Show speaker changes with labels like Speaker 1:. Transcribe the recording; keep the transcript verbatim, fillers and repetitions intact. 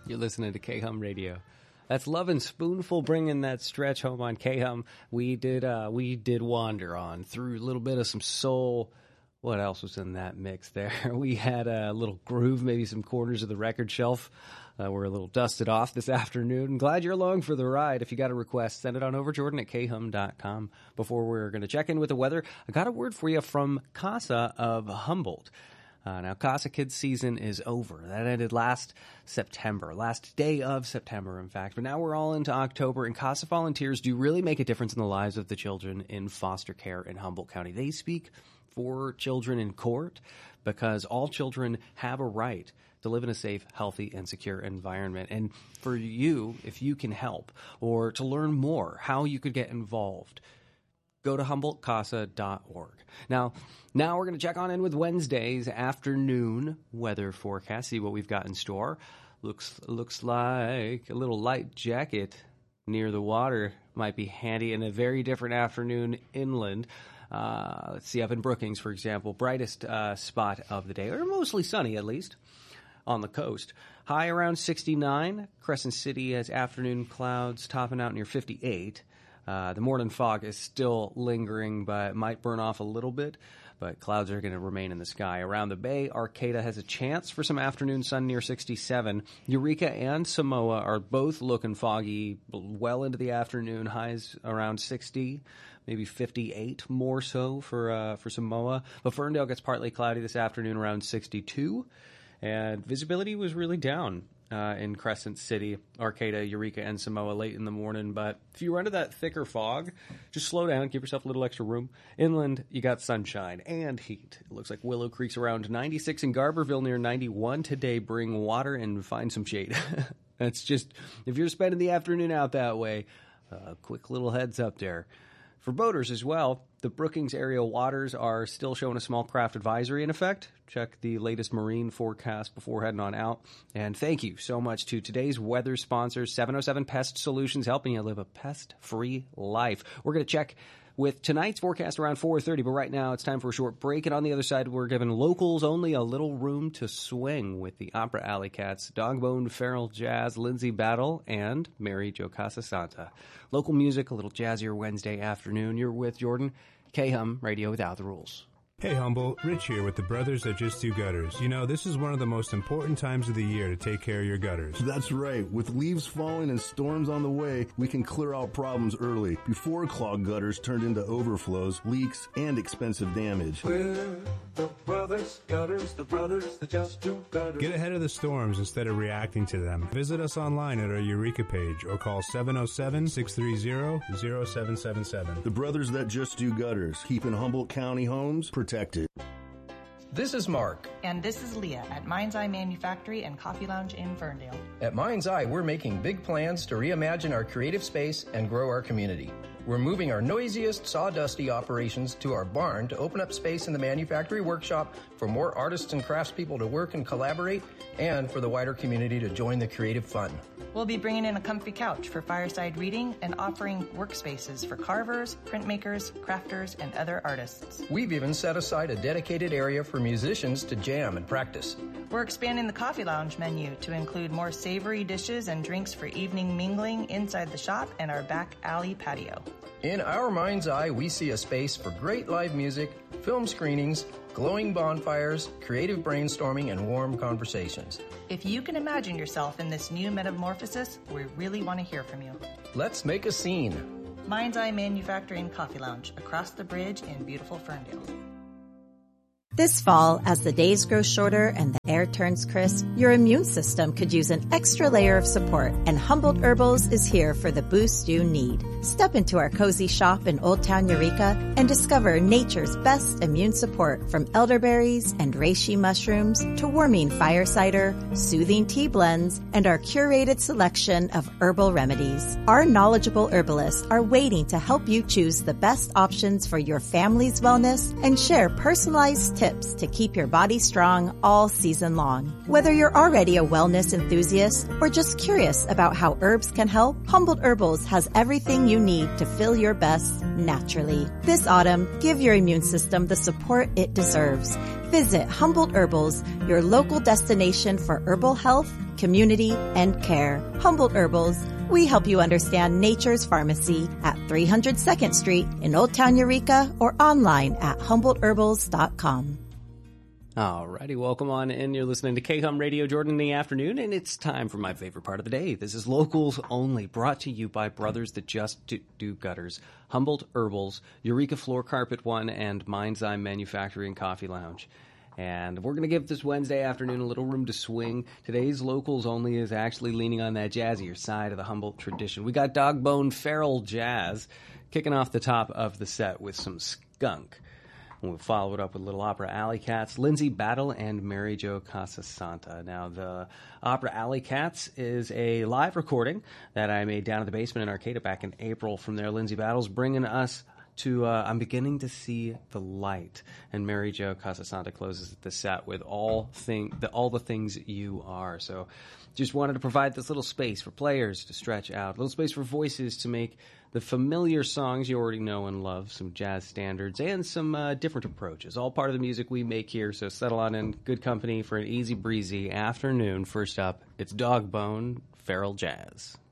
Speaker 1: You're listening to K-Hum Radio. That's Love and Spoonful bringing that stretch home on K-Hum. We did uh, we did wander on through a little bit of some soul. What else was in that mix there? We had a little groove, maybe some corners of the record shelf. Uh, we're a little dusted off this afternoon. Glad you're along for the ride. If you got a request, send it on over, Jordan at K hum dot com. Before we're going to check in with the weather, I got a word for you from CASA of Humboldt. Uh, now, CASA Kids season is over. That ended last September, last day of September, in fact. But now we're all into October, and CASA volunteers do really make a difference in the lives of the children in foster care in Humboldt County. They speak for children in court because all children have a right to live in a safe, healthy, and secure environment. And for you, if you can help, or to learn more how you could get involved, go to humboldt casa dot org. Now, now we're going to check on in with Wednesday's afternoon weather forecast, see what we've got in store. Looks looks like a little light jacket near the water might be handy, in a very different afternoon inland. Uh, let's see, up in Brookings, for example, brightest uh, spot of the day, or mostly sunny at least, on the coast. High around sixty-nine. Crescent City has afternoon clouds topping out near fifty-eight. Uh, the morning fog is still lingering, but might burn off a little bit. But clouds are going to remain in the sky. Around the bay, Arcata has a chance for some afternoon sun near sixty-seven. Eureka and Samoa are both looking foggy well into the afternoon. Highs around sixty, maybe fifty-eight more so for uh, for Samoa. But Ferndale gets partly cloudy this afternoon around sixty-two. And visibility was really down uh, in Crescent City, Arcata, Eureka, and Samoa late in the morning. But if you run into that thicker fog, just slow down, give yourself a little extra room. Inland, you got sunshine and heat. It looks like Willow Creek's around ninety-six in Garberville near ninety-one today. Bring water and find some shade. That's just, if you're spending the afternoon out that way, a uh, quick little heads up there. For boaters as well, the Brookings area waters are still showing a small craft advisory in effect. Check the latest marine forecast before heading on out. And thank you so much to today's weather sponsors, seven oh seven Pest Solutions, helping you live a pest-free life. We're going to check with tonight's forecast around four thirty, but right now it's time for a short break. And on the other side, we're giving locals only a little room to swing with the Opera Alley Cats, Dogbone Feral Jazz, Lindsay Battle, and Mary Jo Casasanta. Local music, a little jazzier Wednesday afternoon. You're with Jordan, K-Hum Radio Without the Rules.
Speaker 2: Hey Humboldt, Rich here with the Brothers That Just Do Gutters. You know, this is one of the most important times of the year to take care of your gutters.
Speaker 3: That's right. With leaves falling and storms on the way, we can clear out problems early, before clogged gutters turned into overflows, leaks, and expensive damage.
Speaker 4: We're the Brothers Gutters, the Brothers That Just Do Gutters.
Speaker 2: Get ahead of the storms instead of reacting to them. Visit us online at our Eureka page or call seven oh seven, six three zero, zero seven seven seven.
Speaker 3: The Brothers That Just Do Gutters, keeping Humboldt County homes protected.
Speaker 5: This is Mark.
Speaker 6: And this is Leah at Mind's Eye Manufactory and Coffee Lounge in Ferndale.
Speaker 5: At Mind's Eye, we're making big plans to reimagine our creative space and grow our community. We're moving our noisiest, sawdusty operations to our barn to open up space in the manufactory workshop for more artists and craftspeople to work and collaborate, and for the wider community to join the creative fun.
Speaker 6: We'll be bringing in a comfy couch for fireside reading and offering workspaces for carvers, printmakers, crafters, and other artists.
Speaker 5: We've even set aside a dedicated area for musicians to jam and practice.
Speaker 6: We're expanding the coffee lounge menu to include more savory dishes and drinks for evening mingling inside the shop and our back alley patio.
Speaker 5: In our Mind's Eye, we see a space for great live music, film screenings, glowing bonfires, creative brainstorming, and warm conversations.
Speaker 6: If you can imagine yourself in this new metamorphosis, we really want to hear from you.
Speaker 5: Let's make a scene.
Speaker 6: Mind's Eye Manufacturing Coffee Lounge, across the bridge in beautiful Ferndale.
Speaker 7: This fall, as the days grow shorter and the air turns crisp, your immune system could use an extra layer of support, and Humboldt Herbals is here for the boost you need. Step into our cozy shop in Old Town Eureka and discover nature's best immune support, from elderberries and reishi mushrooms to warming fire cider, soothing tea blends, and our curated selection of herbal remedies. Our knowledgeable herbalists are waiting to help you choose the best options for your family's wellness and share personalized tips tips to keep your body strong all season long. Whether you're already a wellness enthusiast or just curious about how herbs can help, Humboldt Herbals has everything you need to feel your best naturally. This autumn, give your immune system the support it deserves. Visit Humboldt Herbals, your local destination for herbal health, community, and care. Humboldt Herbals. We help you understand nature's pharmacy at three hundred second Street in Old Town Eureka or online at humboldt herbals dot com.
Speaker 1: Alrighty, welcome on in. You're listening to K H U M Radio, Jordan, in the afternoon, and it's time for my favorite part of the day. This is Locals Only, brought to you by Brothers That Just Do, do Gutters, Humboldt Herbals, Eureka Floor Carpet One, and Mind's Eye Manufacturing Coffee Lounge. And we're going to give this Wednesday afternoon a little room to swing. Today's Locals Only is actually leaning on that jazzier side of the Humboldt tradition. We got Dogbone Feral Jazz kicking off the top of the set with some skunk. And we'll follow it up with Little Opera Alley Cats, Lindsay Battle, and Mary Jo Casasanta. Now, the Opera Alley Cats is a live recording that I made down at the basement in Arcata back in April. From there, Lindsay Battle's bringing us to uh, I'm Beginning to See the Light, and Mary Jo Casasanta closes the set with all thing the, all the things you are. So just wanted to provide this little space for players to stretch out, a little space for voices to make the familiar songs you already know and love, some jazz standards, and some uh, different approaches, all part of the music we make here. So settle on in good company for an easy breezy afternoon. First up, it's Dogbone Feral Jazz.